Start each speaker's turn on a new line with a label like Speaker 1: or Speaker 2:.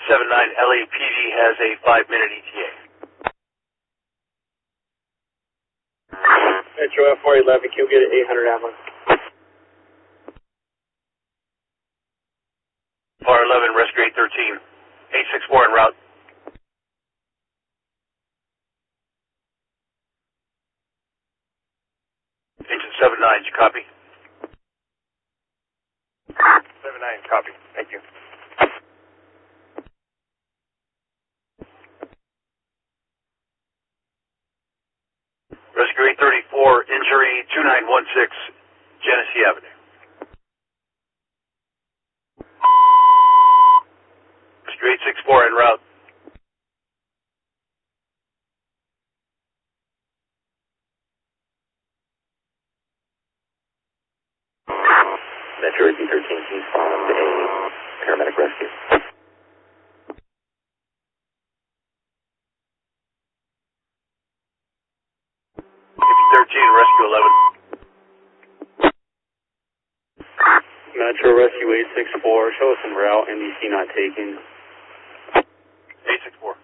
Speaker 1: 79 LAPD has a 5-minute ETA.
Speaker 2: Metro F411, can you get an 800 ambulance?
Speaker 1: FAR 11, rescue 813. 864 en route. Agent 79, did you copy?
Speaker 2: 79, copy. Thank you.
Speaker 1: Rescue 834, injury 2916, Genesee Avenue. Rescue 864 en route.
Speaker 3: Metro 13, can you respond a paramedic rescue?
Speaker 1: 13, rescue 11.
Speaker 2: Metro Rescue 864, show us en route, NBC not taken.
Speaker 1: 864.